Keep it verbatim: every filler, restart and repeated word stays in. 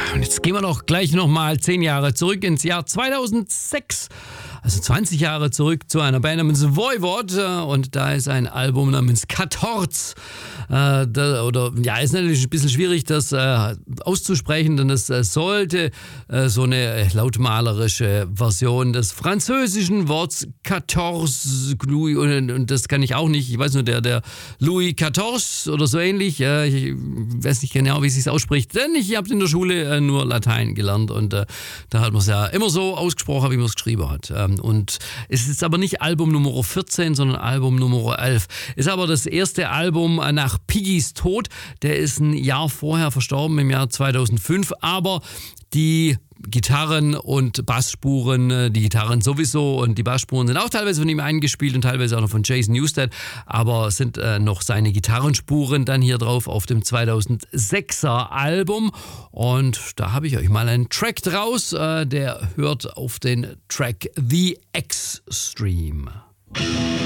und jetzt gehen wir doch gleich nochmal zehn Jahre zurück ins Jahr zweitausendsechs. Also zwanzig Jahre zurück zu einer Band namens Voivod, und da ist ein Album namens Katorz. Äh, da, oder ja, ist natürlich ein bisschen schwierig, das äh, auszusprechen, denn es äh, sollte äh, so eine lautmalerische Version des französischen Worts quatorze, und, und das kann ich auch nicht. Ich weiß nur, der, der Louis quatorze oder so ähnlich. Äh, ich weiß nicht genau, wie es sich ausspricht, denn ich habe in der Schule äh, nur Latein gelernt, und äh, da hat man es ja immer so ausgesprochen, wie man es geschrieben hat. Ähm, und es ist aber nicht Album Nummer vierzehn, sondern Album Nummer elf. Ist aber das erste Album nach Piggys Tod. Der ist ein Jahr vorher verstorben, im Jahr zweitausendfünf, aber die Gitarren und Bassspuren, die Gitarren sowieso und die Bassspuren sind auch teilweise von ihm eingespielt und teilweise auch noch von Jason Newsted, aber sind äh, noch seine Gitarrenspuren dann hier drauf auf dem zweitausendsechser Album, und da habe ich euch mal einen Track draus, äh, der hört auf den Track The Extreme.